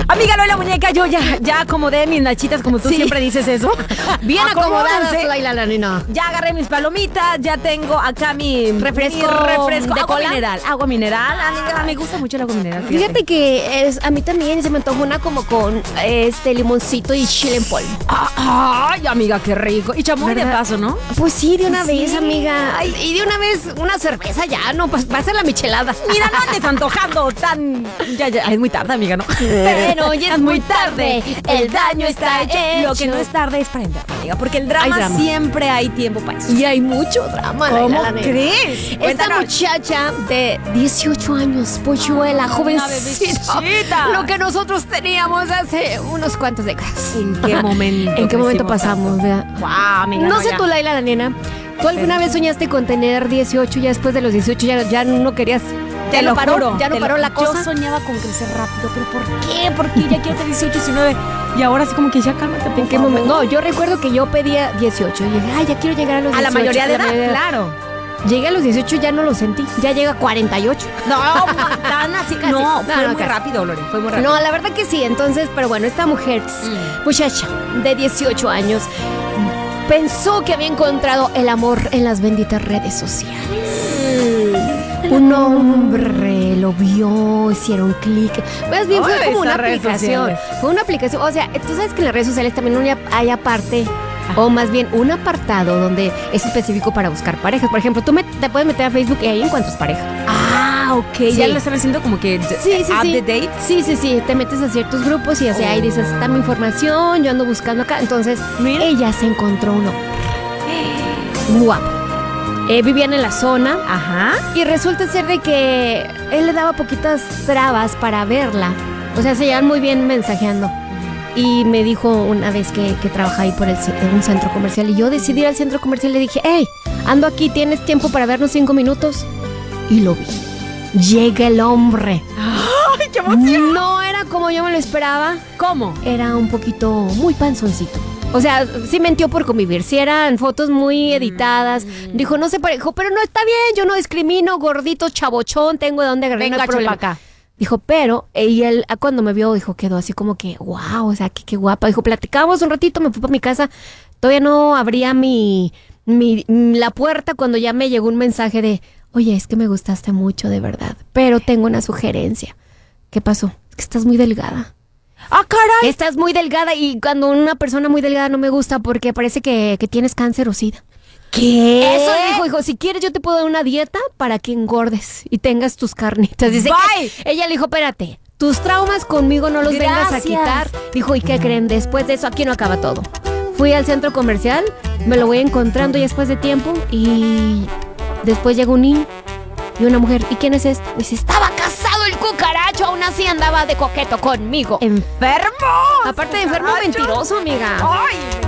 Amiga Lola Muñeca, yo ya acomodé mis nachitas, como tú siempre dices eso. Bien acomodadas, Acomódense. Laila la nena. Ya agarré mis palomitas, ya tengo acá mi Refresco de agua cola. mineral. Agua mineral, amiga, me gusta mucho el agua mineral. Fíjate que a mí también se me antoja una como con limoncito y chile en polvo. Ay, amiga, qué rico. Y chamoy de ¿Verdad? paso, ¿no? Pues sí, de una Sí. vez, amiga. Ay, y de una vez una cerveza ya, no, pues va a ser la michelada. Mira, no andes antojando tan... Ya, es muy tarde, amiga, ¿no? Pero ya es muy tarde, el daño está hecho. Lo que no es tarde es prender, amiga, porque el drama, Hay drama. siempre hay tiempo para eso. Y hay mucho drama, ¿Cómo Laila, la nena. crees? Esta Cuéntanos. muchacha de 18 años, polluela, Una jovencita, bebecita. lo que nosotros teníamos hace unos cuantos décadas. ¿En qué momento? ¿En qué momento crecimos pasamos? tanto? ¿Verdad? Wow, amiga. No sé ya. tú, Laila, la nena. ¿Tú alguna vez soñaste con tener 18 y ya después de los 18 ya no querías? Te ¿Ya lo no paró? juro, ¿Ya no te paró lo- la cosa? Yo soñaba con crecer rápido, pero ¿por qué? Porque ya quiero tener 18, 19 y ahora así como que ya cálmate, por ¿En qué favor. momento? No, yo recuerdo que yo pedía 18 y dije, ay, ya quiero llegar a los 18. A la mayoría de a la edad, claro. Llegué a los 18 ya no lo sentí, ya llega a 48. No, tan así casi. No, fue muy casi. rápido, Lore, fue muy rápido. No, la verdad que sí. Entonces, pero bueno, esta mujer, muchacha de 18 años, pensó que había encontrado el amor en las benditas redes sociales. Un hombre lo vio, hicieron clic. Más bien fue Ay, como una esas redes aplicación. sociales. Fue una aplicación. O sea, tú sabes que en las redes sociales también hay aparte. O más bien un apartado donde es específico para buscar parejas. Por ejemplo, te puedes meter a Facebook y ahí encuentras pareja. Ah, ok. Sí. Ya lo están haciendo como que app de date. Sí. Te metes a ciertos grupos y ahí dices, dame información, yo ando buscando acá. Entonces, Mira. ella se encontró uno guapo. Vivían en la zona Ajá. y resulta ser de que él le daba poquitas trabas para verla. O sea, se llevan muy bien mensajeando. Y me dijo una vez que trabaja ahí por en un centro comercial. Y yo decidí ir al centro comercial y le dije, hey, ando aquí, ¿tienes tiempo para vernos 5 minutos? Y lo vi. Llega el hombre. ¡Ay, qué emoción! No era como yo me lo esperaba. ¿Cómo? Era un poquito muy panzoncito. O sea, sí mentió por convivir. Sí eran fotos muy editadas. Dijo, no se parejó, pero no está bien. Yo no discrimino, gordito, chabochón, tengo de dónde agarrar, no Venga, hay problema. chula, acá. Dijo, pero, y él cuando me vio, dijo, quedó así como que, wow, o sea, qué guapa. Dijo, platicamos un ratito, me fui para mi casa. Todavía no abría la puerta cuando ya me llegó un mensaje de, oye, es que me gustaste mucho, de verdad, pero tengo una sugerencia. ¿Qué pasó? Es que estás muy delgada. ¡Ah, caray! Estás muy delgada y cuando una persona muy delgada no me gusta porque parece que tienes cáncer o sida. ¿Qué? Eso dijo, si quieres yo te puedo dar una dieta para que engordes y tengas tus carnitas. Dice Bye. que ella le dijo, espérate, tus traumas conmigo no los vengas a Gracias. quitar. Dijo, ¿y qué creen? Después de eso aquí no acaba todo. Fui al centro comercial, me lo voy encontrando ya después de tiempo y después llegó un niño y una mujer. ¿Y quién es este? Dice, estaba casado el cucaracho, aún así andaba de coqueto conmigo. ¡Enfermo! Aparte de enfermo, Cucaracho. mentiroso, amiga. ¡Ay!